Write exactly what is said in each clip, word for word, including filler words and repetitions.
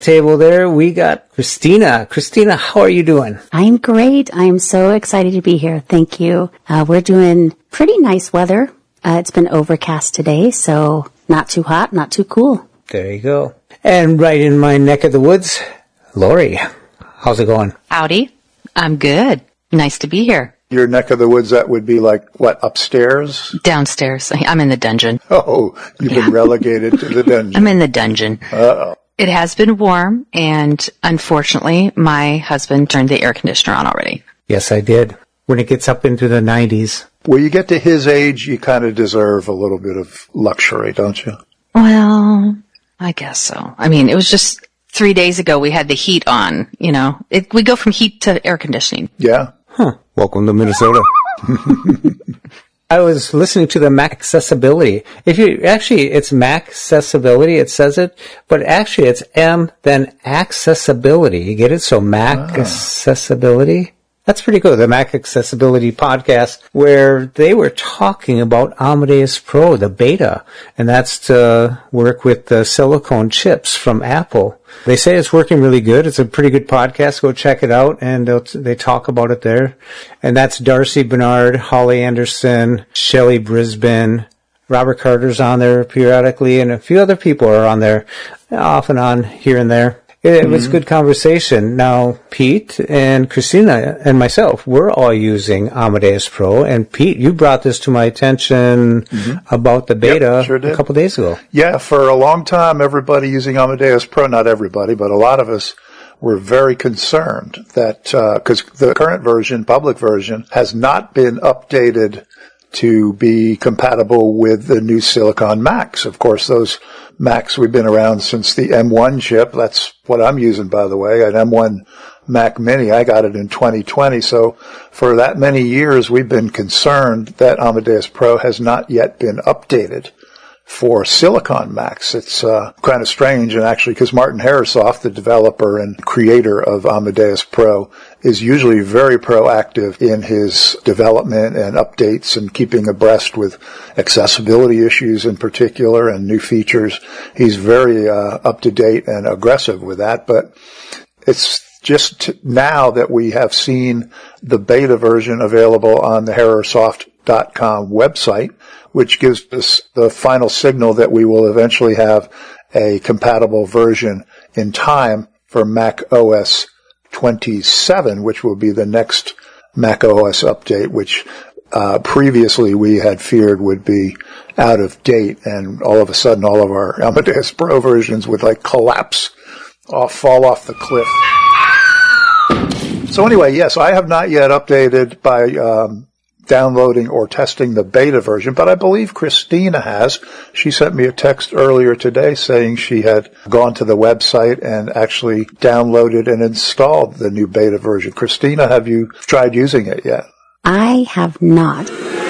table there, we got Christina. Christina, how are you doing? I'm great. I'm so excited to be here. Thank you. Uh, we're doing pretty nice weather. Uh, it's been overcast today, so not too hot, not too cool. There you go. And right in my neck of the woods, Lori. How's it going? Howdy. I'm good. Nice to be here. Your neck of the woods, that would be like, what, upstairs? Downstairs. I'm in the dungeon. Oh, you've Yeah. been relegated to the dungeon. I'm in the dungeon. Uh-oh. It has been warm, and unfortunately, my husband turned the air conditioner on already. Yes, I did. When it gets up into the nineties. When you get to his age, you kind of deserve a little bit of luxury, don't you? Well, I guess so. I mean, it was just three days ago we had the heat on, you know. It, we go from heat to air conditioning. Yeah. Huh. Welcome to Minnesota. I was listening to the Mac accessibility. If you actually, it's Mac accessibility. It says it, but actually, it's M then accessibility. You get it? So Mac Ah. accessibility. That's pretty cool. The Mac Accessibility Podcast, where they were talking about Amadeus Pro, the beta, and that's to work with the silicone chips from Apple. They say it's working really good. It's a pretty good podcast. Go check it out, and they talk about it there. And that's Darcy Bernard, Holly Anderson, Shelley Brisbane, Robert Carter's on there periodically, and a few other people are on there, off and on here and there. It was Mm-hmm. good conversation. Now, Pete and Christina and myself, we're all using Amadeus Pro. And Pete, you brought this to my attention mm-hmm. about the beta Yep, sure did. a couple days ago. Yeah, for a long time, everybody using Amadeus Pro, not everybody, but a lot of us were very concerned that, because uh, the current version, public version, has not been updated to be compatible with the new Silicon Macs. Of course, those Macs, we've been around since the M one chip. That's what I'm using, by the way, an M one Mac Mini. I got it in twenty twenty. So for that many years, we've been concerned that Amadeus Pro has not yet been updated for Silicon Macs. It's uh, kind of strange, and actually, because Martin Harasoft, the developer and creator of Amadeus Pro, is usually very proactive in his development and updates and keeping abreast with accessibility issues in particular and new features. He's very uh, up-to-date and aggressive with that, but it's just now that we have seen the beta version available on the harasoft dot com website, which gives us the final signal that we will eventually have a compatible version in time for Mac O S twenty-seven, which will be the next Mac O S update, which uh, previously we had feared would be out of date, and all of a sudden all of our Amadeus Pro versions would like collapse off, fall off the cliff. So anyway, yes, I have not yet updated by um, downloading or testing the beta version, but I believe Christina has. She sent me a text earlier today saying she had gone to the website and actually downloaded and installed the new beta version. Christina, have you tried using it yet? I have not.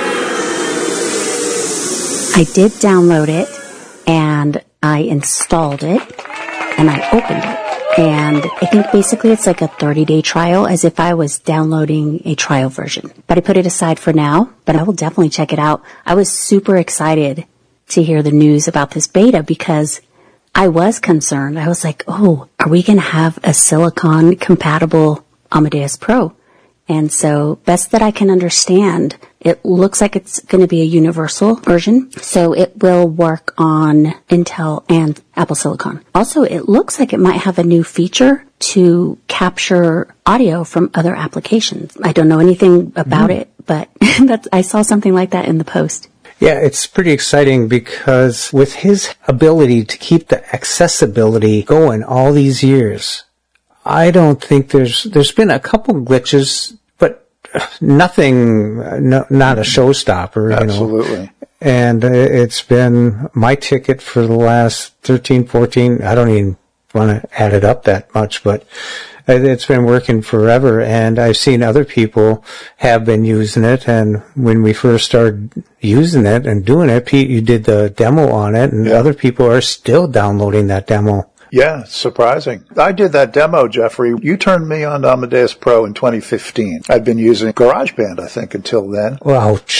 I did download it, and I installed it, and I opened it. And I think basically it's like a thirty-day trial, as if I was downloading a trial version. But I put it aside for now, but I will definitely check it out. I was super excited to hear the news about this beta because I was concerned. I was like, oh, are we going to have a silicon-compatible Amadeus Pro? And so, best that I can understand, it looks like it's going to be a universal version, so it will work on Intel and Apple Silicon. Also, it looks like it might have a new feature to capture audio from other applications. I don't know anything about mm. it, but that's, I saw something like that in the post. Yeah, it's pretty exciting because with his ability to keep the accessibility going all these years, I don't think there's, there's been a couple glitches, but nothing, no, not a showstopper. Absolutely. You know. And it's been my ticket for the last thirteen, fourteen, I don't even want to add it up that much, but it's been working forever. And I've seen other people have been using it. And when we first started using it and doing it, Pete, you did the demo on it, and yeah. other people are still downloading that demo. Yeah, surprising. I did that demo, Jeffrey. You turned me on to Amadeus Pro in twenty fifteen. I'd been using GarageBand, I think, until then. Ouch.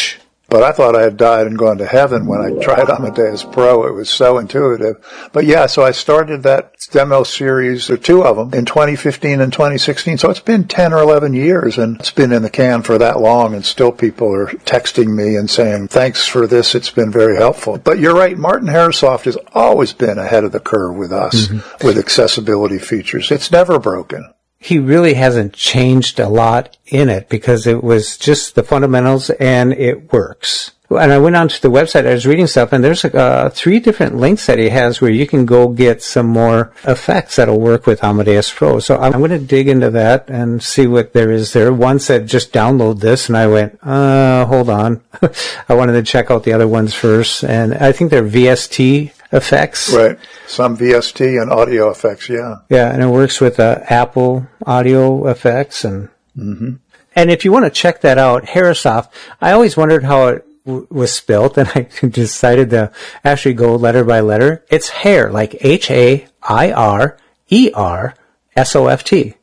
But I thought I had died and gone to heaven when I tried Amadeus Pro. It was so intuitive. But yeah, so I started that demo series, or two of them, in twenty fifteen and twenty sixteen. So it's been ten or eleven years, and it's been in the can for that long, and still people are texting me and saying, thanks for this, it's been very helpful. But you're right, Martin Harasoft has always been ahead of the curve with us, mm-hmm. with accessibility features. It's never broken. He really hasn't changed a lot in it because it was just the fundamentals and it works. And I went onto the website, I was reading stuff, and there's uh, three different links that he has where you can go get some more effects that'll work with Amadeus Pro. So I'm going to dig into that and see what there is there. One said, just download this, and I went, uh, hold on. I wanted to check out the other ones first, and I think they're V S T effects. Right. Some V S T and audio effects, yeah. Yeah, and it works with uh, Apple audio effects. And mm-hmm. and if you want to check that out, Harasoft, I always wondered how it w- was spelt, and I decided to actually go letter by letter. It's hair, like H A I R E R S O F T.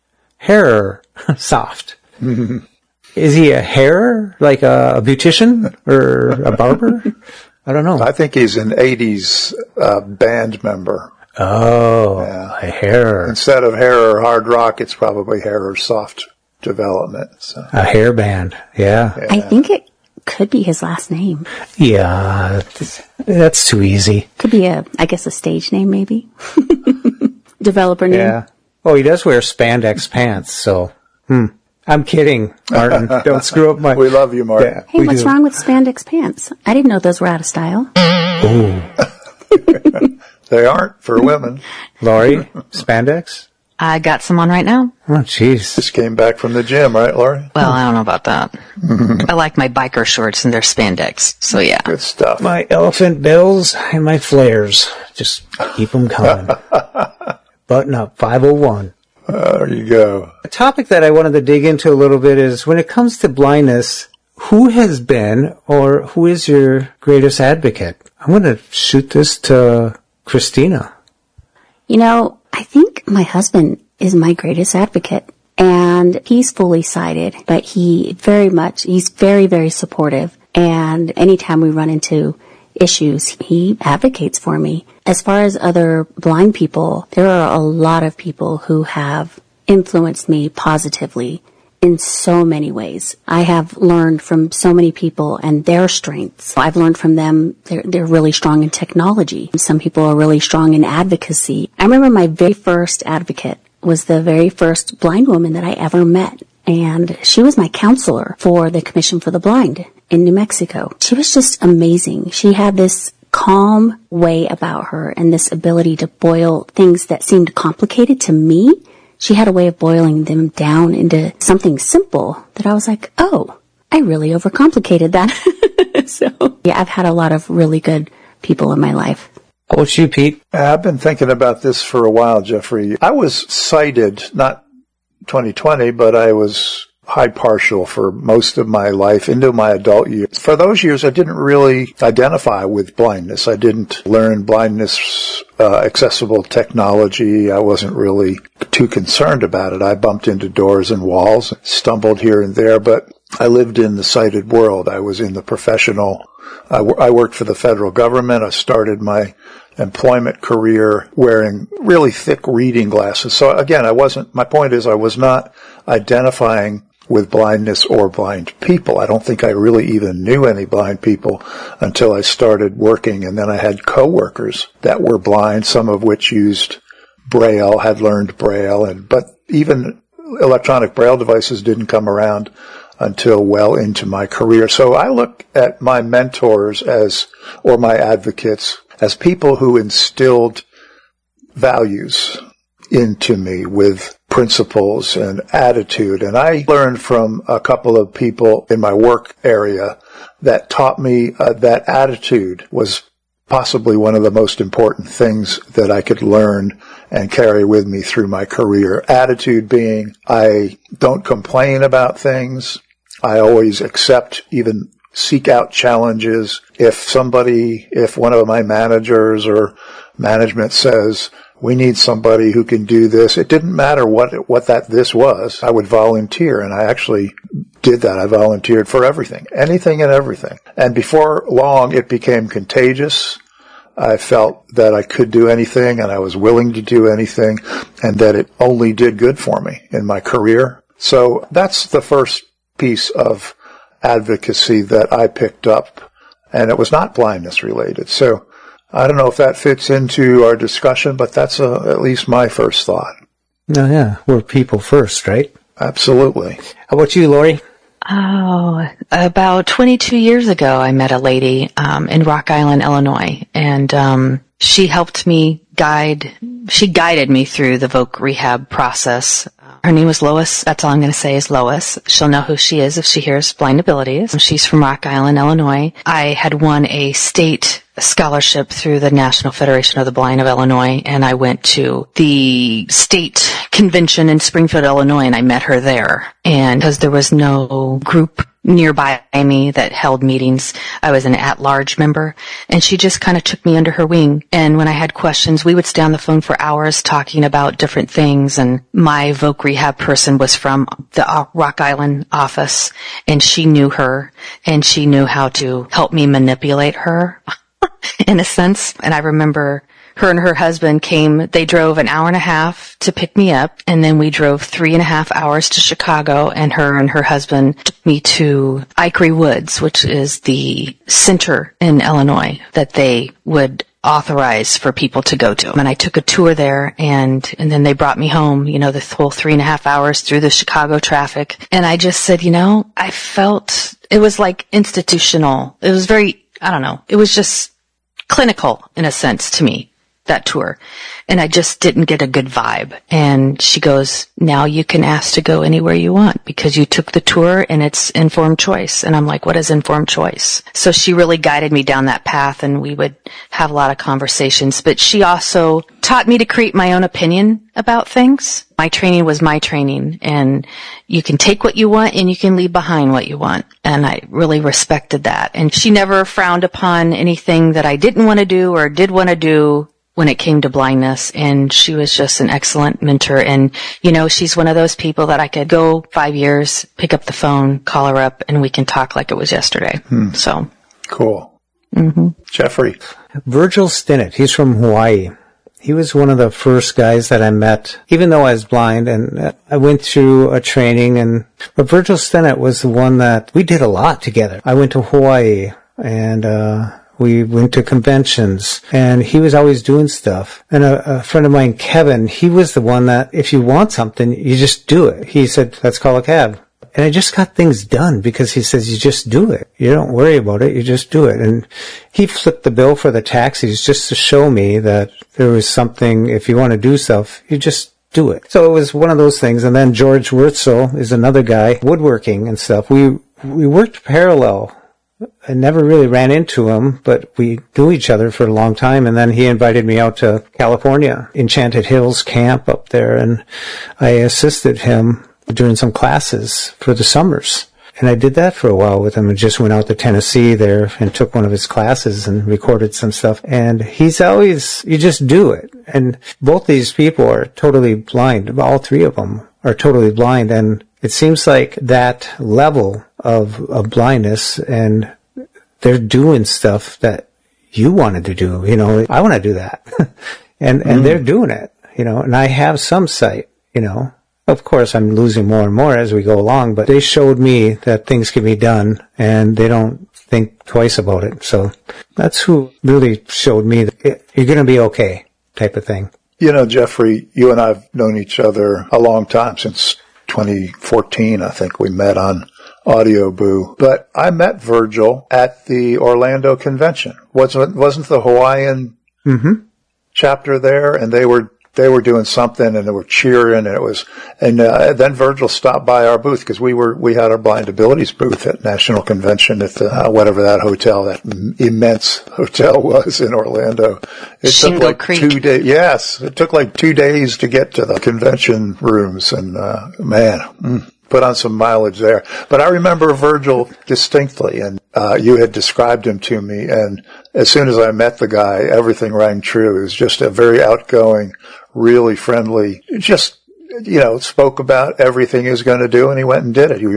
Harasoft. Mm-hmm. Is he a hair, like a, a beautician or a barber? I don't know. I think he's an eighties uh, band member. Oh, yeah. A hair. Instead of hair or hard rock, it's probably hair or soft development. So. A hair band, yeah. yeah. I think it could be his last name. Yeah, that's too easy. Could be a, I guess, a stage name, maybe. Developer name. Yeah. Oh, he does wear spandex pants, so, hmm. I'm kidding, Martin. Don't screw up my... We love you, Martin. Yeah, hey, what's do. wrong with spandex pants? I didn't know those were out of style. Ooh. They aren't for women. Lori, spandex? I got some on right now. Oh, jeez. Just came back from the gym, right, Lori? Well, I don't know about that. I like my biker shorts and their spandex, so yeah. Good stuff. My elephant bills and my flares. Just keep them coming. Button up, five oh one. Uh, there you go. A topic that I wanted to dig into a little bit is when it comes to blindness, who has been or who is your greatest advocate? I'm going to shoot this to Christina. You know, I think my husband is my greatest advocate, and he's fully sighted, but he very much, he's very, very supportive. And anytime we run into issues, he advocates for me. As far as other blind people, there are a lot of people who have influenced me positively in so many ways. I have learned from so many people and their strengths. I've learned from them, they're, they're really strong in technology. Some people are really strong in advocacy. I remember my very first advocate was the very first blind woman that I ever met. And she was my counselor for the Commission for the Blind in New Mexico. She was just amazing. She had this calm way about her and this ability to boil things that seemed complicated to me. She had a way of boiling them down into something simple that I was like, oh, I really overcomplicated that. So, yeah, I've had a lot of really good people in my life. How about you, Pete? I've been thinking about this for a while, Jeffrey. I was sighted, not twenty twenty, but I was high partial for most of my life into my adult years. For those years, I didn't really identify with blindness. I didn't learn blindness uh, accessible technology. I wasn't really too concerned about it. I bumped into doors and walls, stumbled here and there, but I lived in the sighted world. I was in the professional. I, w- I worked for the federal government. I started my employment career wearing really thick reading glasses. So again, I wasn't, my point is I was not identifying with blindness or blind people. I don't think I really even knew any blind people until I started working, and then I had coworkers that were blind, some of which used Braille, had learned Braille, and but even electronic Braille devices didn't come around until well into my career. So I look at my mentors as, or my advocates, as people who instilled values into me with principles and attitude. And I learned from a couple of people in my work area that taught me uh, that attitude was possibly one of the most important things that I could learn and carry with me through my career. Attitude being, I don't complain about things. I always accept, even seek out challenges. If somebody, if one of my managers or management says, we need somebody who can do this, it didn't matter what what that this was. I would volunteer, and I actually did that. I volunteered for everything, anything and everything. And before long, it became contagious. I felt that I could do anything and I was willing to do anything and that it only did good for me in my career. So that's the first piece of advocacy that I picked up, and it was not blindness related. So I don't know if that fits into our discussion, but that's a, at least my first thought. No, yeah, we're people first, right? Absolutely. How about you, Lori? Oh, about twenty-two years ago, I met a lady um, in Rock Island, Illinois, and um, she helped me guide, she guided me through the Voc rehab process. Her name was Lois. That's all I'm going to say is Lois. She'll know who she is if she hears Blind Abilities. She's from Rock Island, Illinois. I had won a state scholarship through the National Federation of the Blind of Illinois, and I went to the state convention in Springfield, Illinois, and I met her there. And because there was no group nearby me that held meetings, I was an at-large member, and she just kind of took me under her wing. And when I had questions, we would stay on the phone for hours talking about different things. And my Voc rehab person was from the Rock Island office, and she knew her, and she knew how to help me manipulate her in a sense. And I remember her and her husband came, they drove an hour and a half to pick me up, and then we drove three and a half hours to Chicago, and her and her husband took me to Ickery Woods, which is the center in Illinois that they would authorize for people to go to. And I took a tour there, and and then they brought me home, you know, the whole three and a half hours through the Chicago traffic. And I just said, you know, I felt it was like institutional. It was very, I don't know, it was just clinical in a sense to me, that tour. And I just didn't get a good vibe. And she goes, now you can ask to go anywhere you want because you took the tour and it's informed choice. And I'm like, what is informed choice? So she really guided me down that path, and we would have a lot of conversations. But she also taught me to create my own opinion about things. My training was my training, and you can take what you want and you can leave behind what you want. And I really respected that. And she never frowned upon anything that I didn't want to do or did want to do when it came to blindness, and she was just an excellent mentor. And, you know, she's one of those people that I could go five years, pick up the phone, call her up, and we can talk like it was yesterday. Hmm. So. Cool. Mm-hmm. Jeffrey. Virgil Stinnett. He's from Hawaii. He was one of the first guys that I met, even though I was blind, and I went through a training, and, but Virgil Stinnett was the one that we did a lot together. I went to Hawaii, and, uh, we went to conventions, and he was always doing stuff. And a, a friend of mine, Kevin, he was the one that if you want something, you just do it. He said, let's call a cab. And I just got things done because he says, you just do it. You don't worry about it. You just do it. And he flipped the bill for the taxis just to show me that there was something, if you want to do stuff, you just do it. So it was one of those things. And then George Wurtzel is another guy, woodworking and stuff. We, we worked parallel. I never really ran into him, but we knew each other for a long time. And then he invited me out to California, Enchanted Hills camp up there, and I assisted him during some classes for the summers. And I did that for a while with him, and just went out to Tennessee there and took one of his classes and recorded some stuff. And he's always, you just do it. And both these people are totally blind. All three of them are totally blind. And it seems like that level of, of blindness, and they're doing stuff that you wanted to do. You know, I want to do that. and, mm. and they're doing it, you know, and I have some sight, you know. Of course, I'm losing more and more as we go along, but they showed me that things can be done, and they don't think twice about it. So that's who really showed me that you're going to be okay type of thing. You know, Jeffrey, you and I have known each other a long time, since twenty fourteen, I think we met on Audio Boo. But I met Virgil at the Orlando convention. Wasn't, wasn't the Hawaiian mm-hmm. chapter there? And they were They were doing something, and they were cheering, and it was, and uh, then Virgil stopped by our booth because we were, we had our Blind Abilities booth at National Convention at the, uh, whatever that hotel, that immense hotel was in Orlando. It Shingle took like Creek. two days. Yes, it took like two days to get to the convention rooms, and uh, man, mm, put on some mileage there. But I remember Virgil distinctly, and uh, you had described him to me, and as soon as I met the guy, everything rang true. He was just a very outgoing, really friendly, just you know, spoke about everything he was going to do, and he went and did it. He,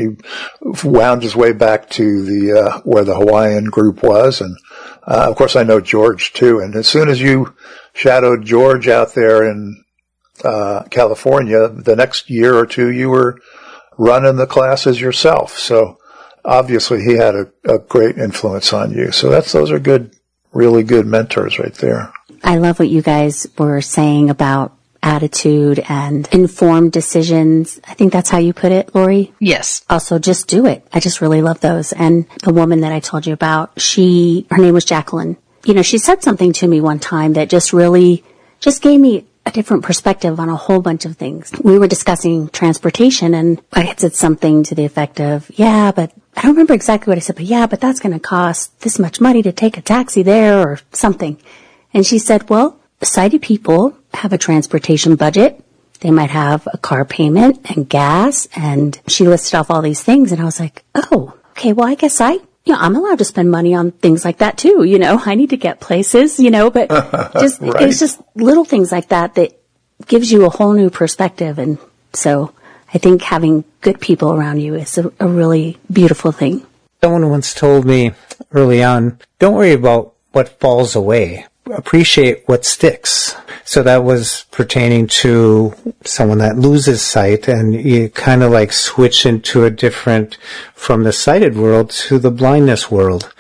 he wound his way back to the uh, where the Hawaiian group was, and uh, of course I know George too. And as soon as you shadowed George out there in uh, California, the next year or two you were running the classes yourself. So obviously he had a, a great influence on you. So that's those are good, really good mentors right there. I love what you guys were saying about attitude and informed decisions. I think that's how you put it, Lori. Yes. Also, just do it. I just really love those. And the woman that I told you about, she, her name was Jacqueline. You know, she said something to me one time that just really, just gave me a different perspective on a whole bunch of things. We were discussing transportation, and I had said something to the effect of, yeah, but I don't remember exactly what I said, but yeah, but that's going to cost this much money to take a taxi there or something. And she said, well, sighted people have a transportation budget. They might have a car payment and gas. And she listed off all these things. And I was like, oh, okay, well, I guess I, you know, I'm allowed to spend money on things like that too. You know, I need to get places, you know, but just, right. It's just little things like that that gives you a whole new perspective. And so I think having good people around you is a, a really beautiful thing. Someone once told me early on, don't worry about what falls away. Appreciate what sticks. So that was pertaining to someone that loses sight, and you kind of like switch into a different, from the sighted world to the blindness world.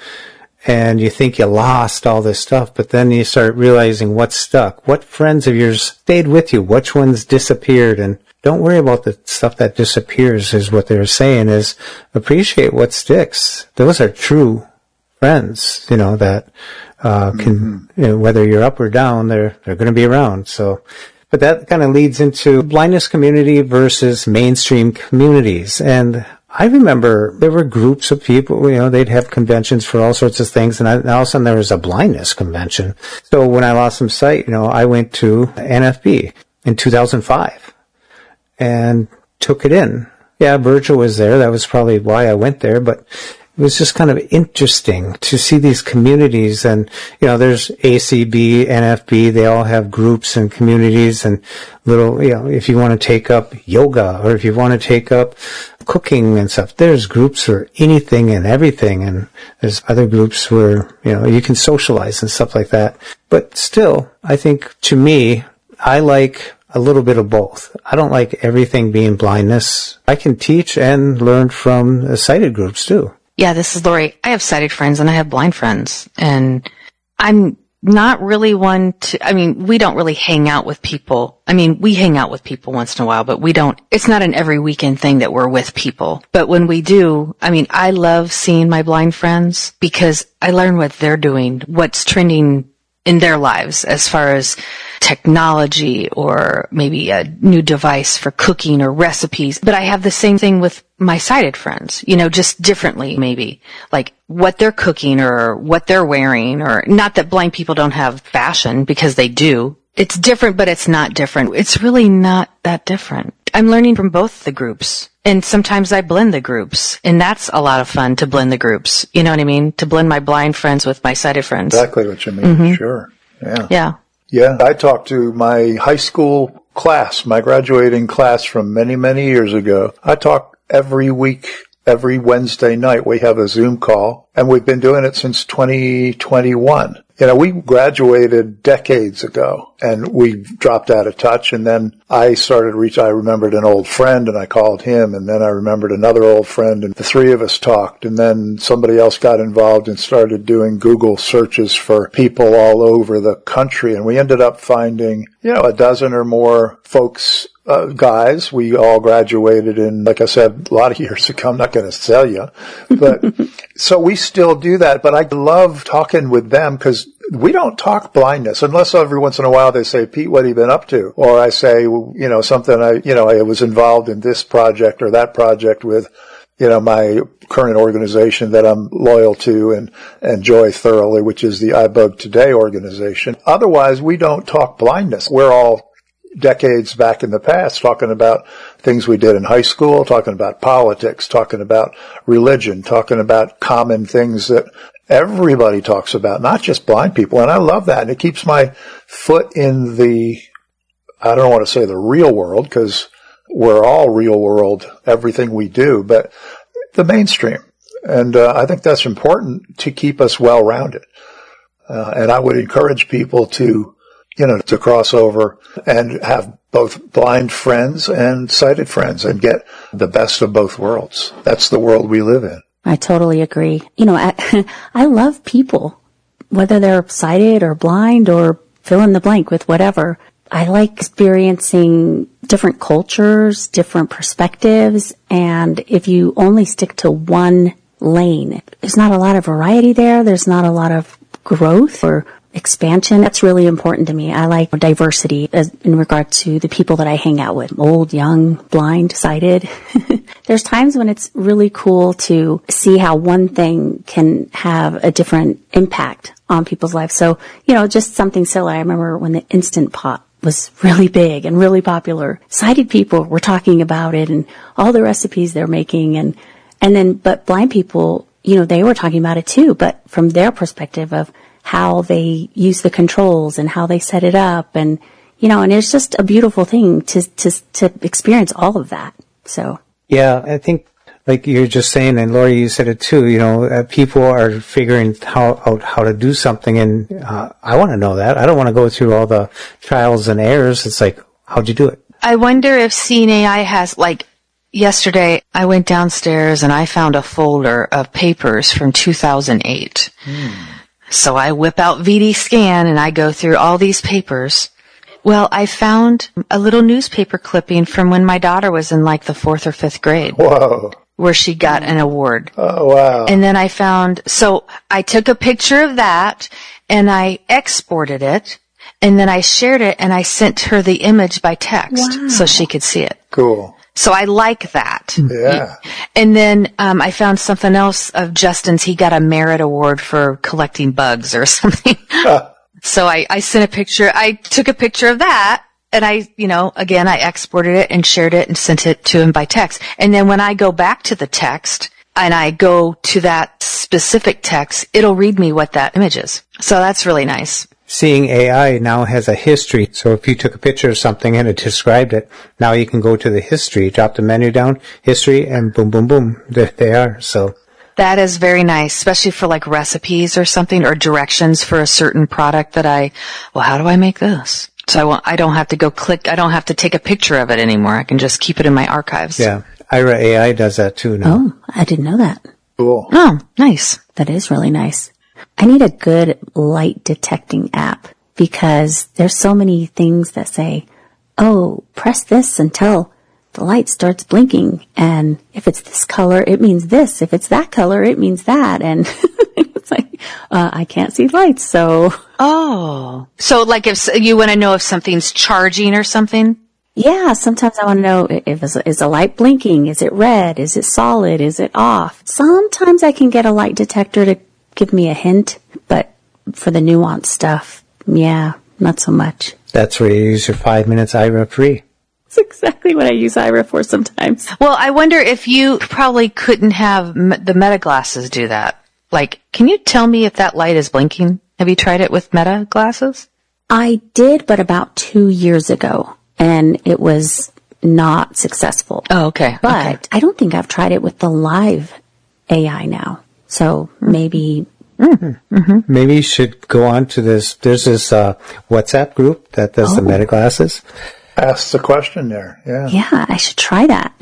And you think you lost all this stuff, but then you start realizing what stuck. What friends of yours stayed with you? Which ones disappeared? And don't worry about the stuff that disappears, is what they're saying, is appreciate what sticks. Those are true friends, you know, that uh can, mm-hmm. you know, whether you're up or down, they're they're going to be around. So, but that kind of leads into blindness community versus mainstream communities. And I remember there were groups of people, you know, they'd have conventions for all sorts of things, and, I, and all of a sudden there was a blindness convention. So when I lost some sight, you know, I went to N F B in two thousand five and took it in. Yeah, Virgil was there. That was probably why I went there, but it was just kind of interesting to see these communities. And, you know, there's A C B, N F B, they all have groups and communities and little, you know, if you want to take up yoga or if you want to take up cooking and stuff, there's groups for anything and everything. And there's other groups where, you know, you can socialize and stuff like that. But still, I think to me, I like a little bit of both. I don't like everything being blindness. I can teach and learn from the sighted groups too. Yeah, this is Lori. I have sighted friends and I have blind friends, and I'm not really one to, I mean, we don't really hang out with people. I mean, we hang out with people once in a while, but we don't, it's not an every weekend thing that we're with people. But when we do, I mean, I love seeing my blind friends because I learn what they're doing, what's trending in their lives as far as technology or maybe a new device for cooking or recipes. But I have the same thing with my sighted friends, you know, just differently maybe, like what they're cooking or what they're wearing, or not that blind people don't have fashion, because they do. It's different, but it's not different. It's really not that different. I'm learning from both the groups. And sometimes I blend the groups, and that's a lot of fun to blend the groups. You know what I mean? To blend my blind friends with my sighted friends. Exactly what you mean. Mm-hmm. Sure. Yeah. Yeah. Yeah. I talked to my high school class, my graduating class from many, many years ago. I talk every week, every Wednesday night. We have a Zoom call, and we've been doing it since twenty twenty-one. You know, we graduated decades ago, and we dropped out of touch, and then I started reach. I remembered an old friend, and I called him, and then I remembered another old friend, and the three of us talked, and then somebody else got involved and started doing Google searches for people all over the country, and we ended up finding, you know, a dozen or more folks, uh, guys. We all graduated in, like I said, a lot of years ago. I'm not going to tell you, but so we still do that, but I love talking with them because we don't talk blindness unless every once in a while they say, Pete, what have you been up to? Or I say, you know, something I, you know, I was involved in this project or that project with, you know, my current organization that I'm loyal to and enjoy thoroughly, which is the iBug Today organization. Otherwise, we don't talk blindness. We're all decades back in the past talking about things we did in high school, talking about politics, talking about religion, talking about common things that everybody talks about, not just blind people. And I love that. And it keeps my foot in the I don't want to say the real world, because we're all real world, everything we do, but the mainstream. And uh, I think that's important to keep us well-rounded. Uh, and I would encourage people to, you know, to cross over and have both blind friends and sighted friends and get the best of both worlds. That's the world we live in. I totally agree. You know, I, I love people, whether they're sighted or blind or fill in the blank with whatever. I like experiencing different cultures, different perspectives, and if you only stick to one lane, there's not a lot of variety there. There's not a lot of growth or expansion. That's really important to me. I like diversity as in regard to the people that I hang out with, old, young, blind, sighted. There's times when it's really cool to see how one thing can have a different impact on people's lives. So, you know, just something silly. I remember when the Instant Pot was really big and really popular. Sighted people were talking about it and all the recipes they're making, and and then but blind people, you know, they were talking about it too, but from their perspective of how they use the controls and how they set it up, and you know, and it's just a beautiful thing to to to experience all of that. So yeah, I think like you're just saying, and Lori, you said it too, you know, uh, people are figuring how, out how to do something, and uh, I want to know that. I don't want to go through all the trials and errors. It's like, how'd you do it? I wonder if Seeing A I has, like, yesterday I went downstairs and I found a folder of papers from two thousand eight. Hmm. So I whip out V D Scan and I go through all these papers. Well, I found a little newspaper clipping from when my daughter was in like the fourth or fifth grade. Whoa. Where she got an award. Oh, wow. And then I found, so I took a picture of that and I exported it and then I shared it and I sent her the image by text. Wow. So she could see it. Cool. So I like that. Yeah. And then um, I found something else of Justin's. He got a merit award for collecting bugs or something. Uh. So I, I sent a picture. I took a picture of that. And I, you know, again, I exported it and shared it and sent it to him by text. And then when I go back to the text and I go to that specific text, it'll read me what that image is. So that's really nice. Seeing A I now has a history. So if you took a picture of something and it described it, now you can go to the history, drop the menu down, history, and boom, boom, boom, there they are. So that is very nice, especially for like recipes or something or directions for a certain product that I, well, how do I make this? So I, won't, I don't have to go click, I don't have to take a picture of it anymore. I can just keep it in my archives. Yeah. Ira A I does that too now. Oh, I didn't know that. Cool. Oh, nice. That is really nice. I need a good light detecting app because there's so many things that say, oh, press this until the light starts blinking. And if it's this color, it means this. If it's that color, it means that. And it's like, uh, I can't see lights, so. Oh. So like if you want to know if something's charging or something? Yeah, sometimes I want to know if is, is a light blinking? Is it red? Is it solid? Is it off? Sometimes I can get a light detector to give me a hint, but for the nuanced stuff, yeah, not so much. That's where you use your five minutes Ira free. That's exactly what I use Ira for sometimes. Well, I wonder if you probably couldn't have me- the Meta glasses do that. Like, can you tell me if that light is blinking? Have you tried it with Meta glasses? I did, but about two years ago, and it was not successful. Oh, okay. But okay. I don't think I've tried it with the live A I now. So maybe... Mm-hmm. Mm-hmm. Maybe you should go on to this. There's this uh, WhatsApp group that does oh. the Meta glasses. Ask the question there. Yeah. Yeah, I should try that.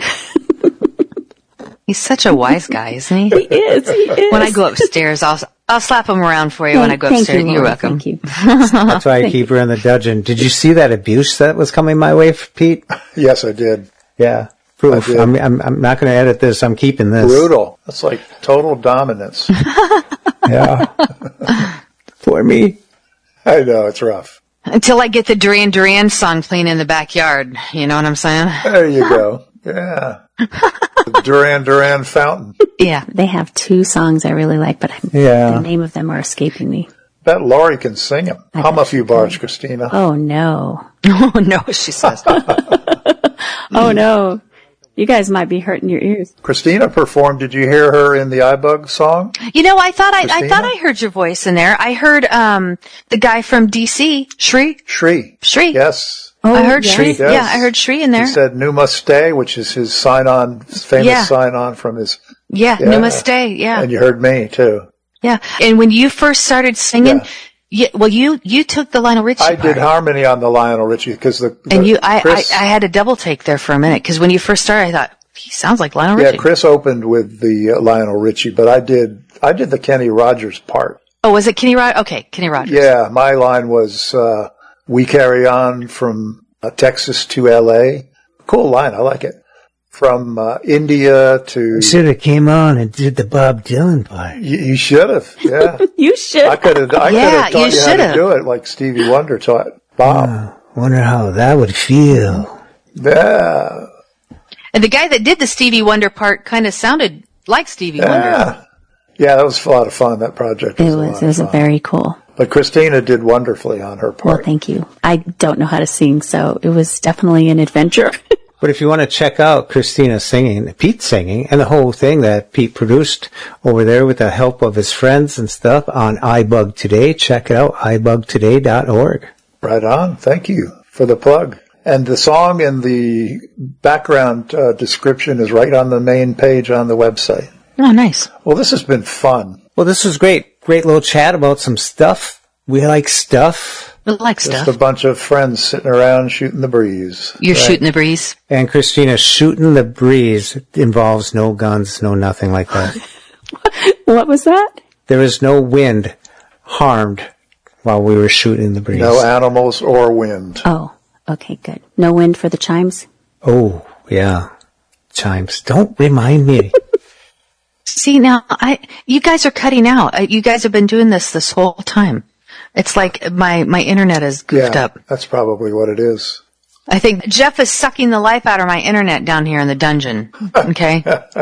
He's such a wise guy, isn't he? He is. He is. When I go upstairs, I'll I'll slap him around for you thank, when I go thank upstairs. You, You're welcome. Thank you. That's why I keep her in the dungeon. Did you see that abuse that was coming my way, Pete? Yes, I did. Yeah. Proof. I'm, I'm, I'm not going to edit this. I'm keeping this. Brutal. That's like total dominance. Yeah. For me. I know, it's rough. Until I get the Duran Duran song playing in the backyard. You know what I'm saying? There you go. Yeah. The Duran Duran fountain. Yeah. They have two songs I really like, but yeah. the name of them are escaping me. Bet Laurie can sing them. I Hum a few bars, Christina. Oh, no. Oh, no, she says. Oh, no. You guys might be hurting your ears. Christina performed. Did you hear her in the iBug song? You know, I thought I, Christina? I thought I heard your voice in there. I heard um the guy from D C, Shri. Shri. Shri. Yes. Oh, I heard yes. Shri. Yes. Yeah, I heard Shri in there. He said Namaste, which is his sign-on, famous Yeah. sign-on from his... Yeah, Yeah. Namaste. Yeah. And you heard me, too. Yeah. And when you first started singing, Yeah. yeah, well, you, you took the Lionel Richie I part. did harmony on the Lionel Richie because the, the... And you, I, Chris, I, I had a double take there for a minute because when you first started, I thought, he sounds like Lionel Yeah, Richie. Chris opened with the uh, Lionel Richie, but I did, I did the Kenny Rogers part. Oh, was it Kenny Rogers? Okay, Kenny Rogers. Yeah, my line was, uh, we carry on from uh, Texas to L A. Cool line, I like it. From uh, India to... You should have came on and did the Bob Dylan part. You, you should have, yeah. You should. I could have I Yeah, could have taught you you, how to should've. do it like Stevie Wonder taught Bob. Oh, wonder how that would feel. Yeah. And the guy that did the Stevie Wonder part kind of sounded like Stevie Wonder. Yeah. Yeah, that was a lot of fun, that project. Was It a was. lot It was of a fun. very cool. But Christina did wonderfully on her Well, part. thank you. I don't know how to sing, so it was definitely an adventure. But if you want to check out Christina singing, Pete singing, and the whole thing that Pete produced over there with the help of his friends and stuff on iBug Today, check it out, i bug today dot org. Right on. Thank you for the plug. And the song and the background uh, description is right on the main page on the website. Oh, nice. Well, this has been fun. Well, this was great. Great little chat about some stuff. We like stuff. I like Just stuff. a bunch of friends sitting around shooting the breeze. You're Right. shooting the breeze. And Christina, shooting the breeze involves no guns, no nothing like that. What was that? There was no wind harmed while we were shooting the breeze. No animals or wind. Oh, okay, good. No wind for the chimes? Oh, yeah. Chimes. Don't remind me. See, now, I, you guys are cutting out. Uh, You guys have been doing this this whole time. It's like my, my internet is goofed Yeah, up. that's probably what it is. I think Jeff is sucking the life out of my internet down here in the dungeon. Okay?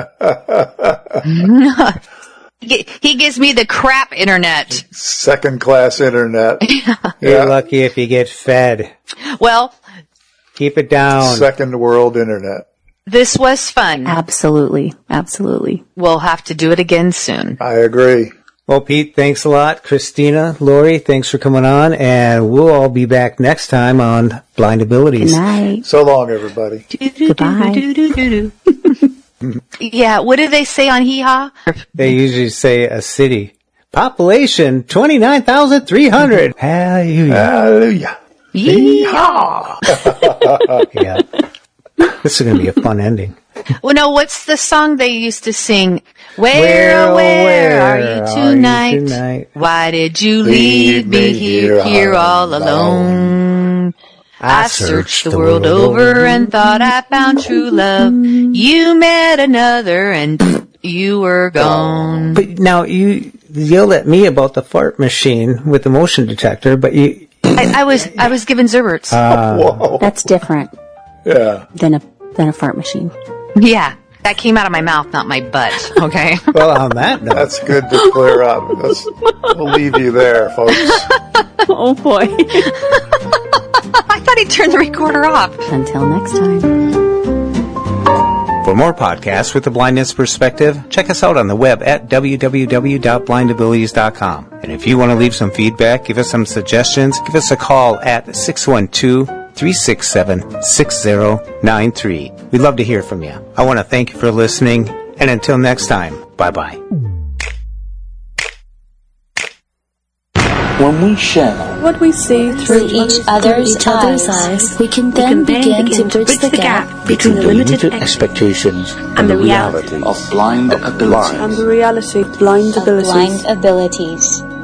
he, he gives me the crap internet. Second class internet. You're Yeah. lucky if you get fed. Well, Keep it down. Second world internet. this was fun. Absolutely. Absolutely. We'll have to do it again soon. I agree. Well, Pete, thanks a lot. Christina, Lori, thanks for coming on. And we'll all be back next time on Blind Abilities. Good night. So long, everybody. Goodbye. Yeah, what do they say on Hee Haw? They usually say a city. Population, twenty-nine thousand three hundred. Hallelujah. Hallelujah. Yeehaw! Yeah. This is going to be a fun ending. Well, no, what's the song they used to sing? Where, Where, oh, where, where are you are you tonight? tonight? Why did you leave me here, here all alone? I searched the world over and thought I found true love. You met another and you were gone. But now you yelled at me about the fart machine with the motion detector, but you, I, I was I was given Zerberts. Whoa. That's different Yeah. than a than a fart machine. Yeah, that came out of my mouth, not my butt. Okay. well, on that note, That's good to clear up. That's, we'll leave you there, folks. Oh boy. I thought he turned the recorder off. Until next time. for more podcasts with the blindness perspective, check us out on the web at w w w dot blind abilities dot com. And if you want to leave some feedback, give us some suggestions, give us a call at six one two, three six seven, six zero nine three. We'd love to hear from you. I want to thank you for listening, and until next time, bye-bye. When we share what we see through through each other's, each other's eyes, eyes, we can then begin to bridge the gap between the limited expectations and the reality of blind abilities. and the reality of blind of abilities. blind abilities.